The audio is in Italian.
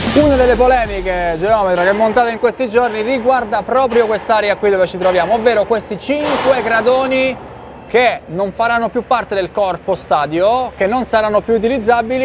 Una delle polemiche geometra che è montata in questi giorni riguarda proprio quest'area qui dove ci troviamo, ovvero questi 5 gradoni che non faranno più parte del corpo stadio, che non saranno più utilizzabili